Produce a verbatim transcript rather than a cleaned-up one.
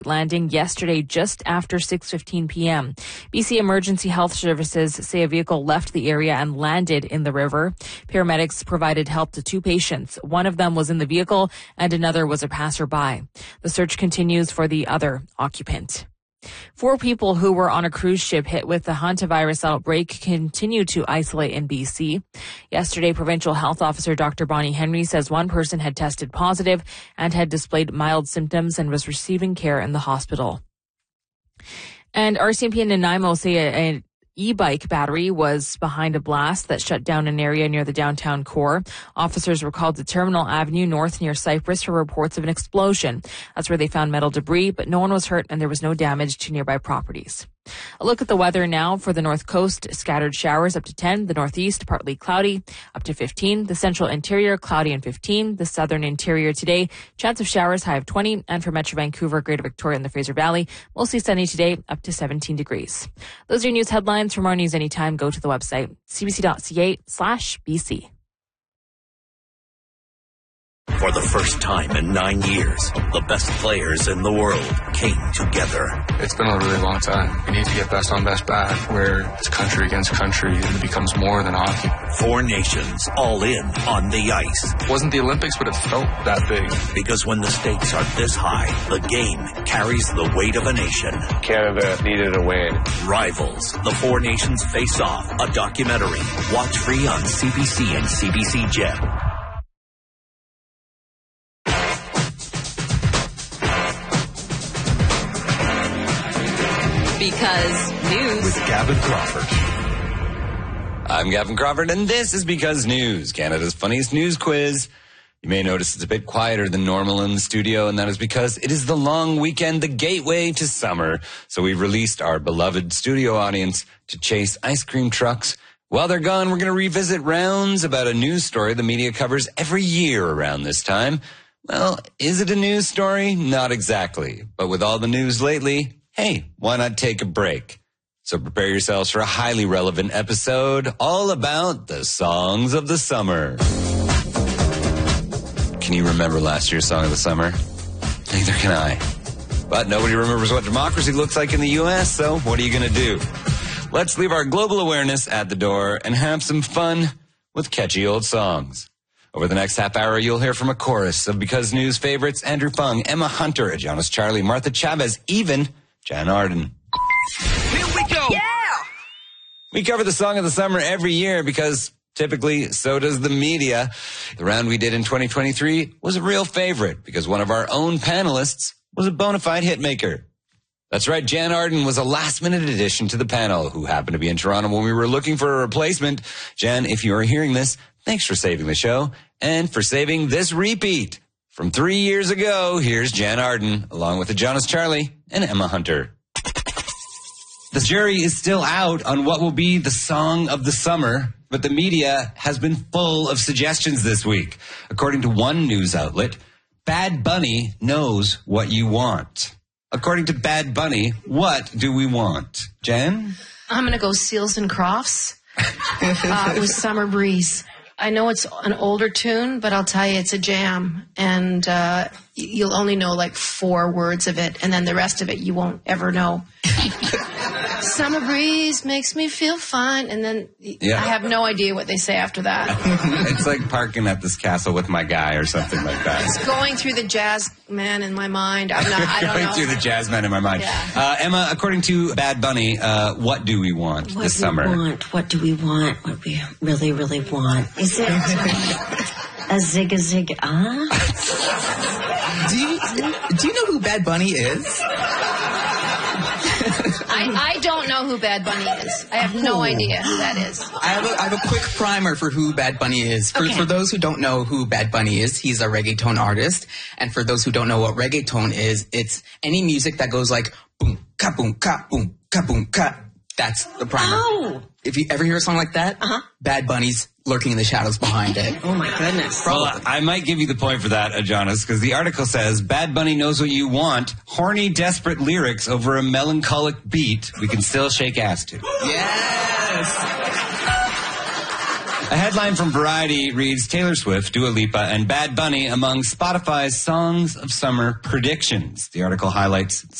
landing yesterday just after six fifteen p.m. B C Emergency Health Services say a vehicle left the area and landed in the river. Paramedics provided help to two patients. One of them was in the vehicle and another was a passerby. The search continues for the other occupant. Four people who were on a cruise ship hit with the hantavirus outbreak continue to isolate in B C. Yesterday, Provincial Health Officer Doctor Bonnie Henry says one person had tested positive and had displayed mild symptoms and was receiving care in the hospital. And R C M P and Nanaimo say a, a e-bike battery was behind a blast that shut down an area near the downtown core. Officers were called to Terminal Avenue North near Cypress for reports of an explosion. That's where they found metal debris, but no one was hurt and there was no damage to nearby properties. A look at the weather now for the north coast. Scattered showers up to ten. The northeast, partly cloudy, up to fifteen. The central interior, cloudy and fifteen. The southern interior today, chance of showers, high of twenty. And for Metro Vancouver, Greater Victoria, and the Fraser Valley, mostly sunny today, up to seventeen degrees. Those are your news headlines. For more news anytime, go to the website, c b c dot c a slash b c. For the first time in nine years, the best players in the world came together. It's been a really long time. We need to get best on best back, where it's country against country and it becomes more than hockey. Four nations all in on the ice. It wasn't the Olympics, but it felt that big. Because when the stakes are this high, the game carries the weight of a nation. Canada needed a win. Rivals, the Four Nations Face Off, a documentary. Watch free on C B C and C B C Gem. Because News with Gavin Crawford. I'm Gavin Crawford, and this is Because News, Canada's funniest news quiz. You may notice it's a bit quieter than normal in the studio, and that is because it is the long weekend, the gateway to summer. So we've released our beloved studio audience to chase ice cream trucks. While they're gone, we're going to revisit rounds about a news story the media covers every year around this time. Well, is it a news story? Not exactly. But with all the news lately, hey, why not take a break? So prepare yourselves for a highly relevant episode all about the songs of the summer. Can you remember last year's song of the summer? Neither can I. But nobody remembers what democracy looks like in the U S, so what are you going to do? Let's leave our global awareness at the door and have some fun with catchy old songs. Over the next half hour, you'll hear from a chorus of Because News favorites: Andrew Fung, Emma Hunter, Jonas Charlie, Martha Chavez, even Jan Arden. Here we go! Yeah! We cover the song of the summer every year because typically so does the media. The round we did in twenty twenty-three was a real favorite because one of our own panelists was a bona fide hitmaker. That's right, Jan Arden was a last-minute addition to the panel who happened to be in Toronto when we were looking for a replacement. Jan, if you are hearing this, thanks for saving the show and for saving this repeat. From three years ago, here's Jan Arden, along with the Jonas Charlie and Emma Hunter. The jury is still out on what will be the song of the summer, but the media has been full of suggestions this week. According to one news outlet, Bad Bunny knows what you want. According to Bad Bunny, what do we want? Jan? I'm going to go Seals and Crofts uh, with Summer Breeze. I know it's an older tune, but I'll tell you, it's a jam. And uh, you'll only know like four words of it, and then the rest of it you won't ever know. Summer breeze makes me feel fine. And then yeah. I have no idea what they say after that. It's like parking at this castle with my guy or something like that. It's going through the jazz man in my mind. I'm not, I don't going know. through the jazz man in my mind. Yeah. Uh, Emma, according to Bad Bunny, uh, what do we want what this we summer? Want, what do we want? What we really, really want? Is it a zig a zig ah? Do you, do you know who Bad Bunny is? I, I don't know who Bad Bunny is. I have no idea who that is. I have a, I have a quick primer for who Bad Bunny is. For, Okay. for those who don't know who Bad Bunny is, he's a reggaeton artist. And for those who don't know what reggaeton is, it's any music that goes like boom, ka boom, ka boom, ka boom, ka. That's the primer. Oh. If you ever hear a song like that, Uh-huh. Bad Bunny's lurking in the shadows behind it. Oh, my goodness. Well, I might give you the point for that, uh, Jonas, because the article says, Bad Bunny knows what you want, horny, desperate lyrics over a melancholic beat we can still shake ass to. Yes! A headline from Variety reads, Taylor Swift, Dua Lipa, and Bad Bunny among Spotify's Songs of Summer predictions. The article highlights